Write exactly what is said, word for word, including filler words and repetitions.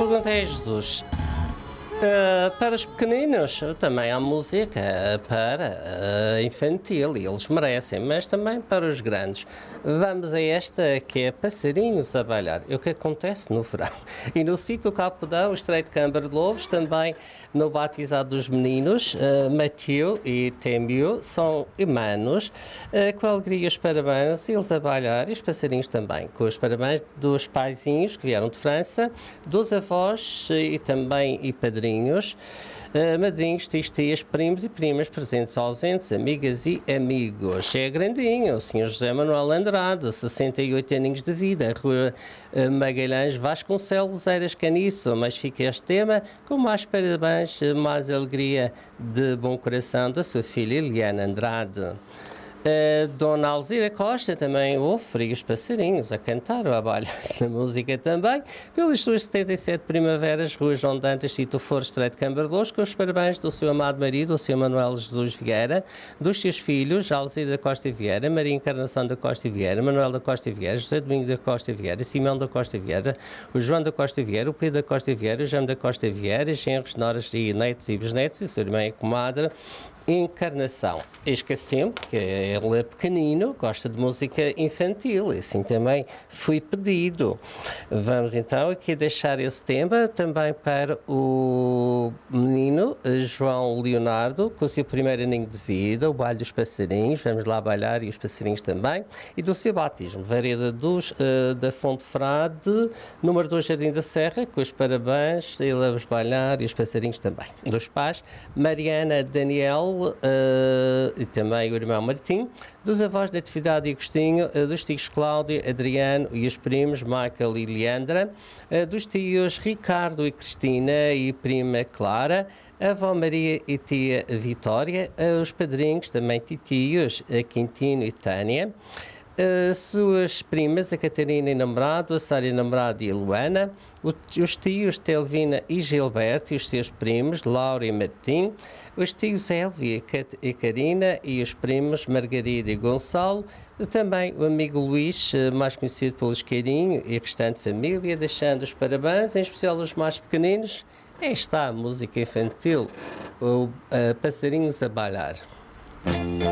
pergunta é, Jesus, Uh, para os pequeninos também há música para uh, infantil e eles merecem, mas também para os grandes. Vamos a esta que é Passarinhos a Bailar. É o que acontece no verão. E no sítio do Capodão, o Estreito de Câmara de Lobos, também no batizado dos meninos, uh, Mateu e Témio, são irmãos, uh, com alegria os parabéns, eles a bailar e os passarinhos também, com os parabéns dos paizinhos que vieram de França, dos avós e também e padrinhos. Uh, madrinhos, tios, tias, primos e primas, presentes ausentes, amigas e amigos. É grandinho, o senhor José Manuel Andrade, sessenta e oito aninhos de vida, Rua uh, Magalhães Vasconcelos, Eiras Caniço, mas fica este tema com mais parabéns, mais alegria de bom coração da sua filha Eliana Andrade. Uh, Dona Alzira Costa também ouve os passarinhos a cantar ou a bailar na música também, pelas suas setenta e sete primaveras, Rua João Dantas, Tito For, Estreito de Câmara de Lobos, com os parabéns do seu amado marido, o seu Manuel Jesus Vieira, dos seus filhos, Alzira da Costa Vieira, Maria Encarnação da Costa Vieira, Manuel da Costa Vieira, José Domingo da Costa Vieira, Simão da Costa Vieira, o João da Costa Vieira, o Pedro da Costa Vieira, o Jaime da Costa Vieira, genros, noras e netos e bisnetos, e sua irmã e comadre Encarnação. Esqueci-me que ele é pequenino, gosta de música infantil, e assim também fui pedido. Vamos então aqui deixar esse tema também para o menino João Leonardo, com o seu primeiro aninho de vida, o baile dos passarinhos, vamos lá bailar e os passarinhos também, e do seu batismo, Vareda dos, uh, da Fonte Frade, número dois, Jardim da Serra, com os parabéns, ele a bailar e os passarinhos também. Dos pais, Mariana, Daniel, Uh, e também o irmão Martim, dos avós da atividade e Agostinho, uh, dos tios Cláudio, Adriano e os primos Michael e Leandra, uh, dos tios Ricardo e Cristina e prima Clara, a avó Maria e tia Vitória, uh, os padrinhos também titios uh, Quintino e Tânia, as suas primas, a Catarina e namorado, a Sária e namorado e a Luana, os tios Telvina e Gilberto e os seus primos, Laura e Martim, os tios Elvia e Karina e os primos Margarida e Gonçalo, também o amigo Luís, mais conhecido pelo Isqueirinho, e a restante família, deixando os parabéns, em especial os mais pequeninos. Aí está a música infantil, o uh, Passarinhos a Bailar.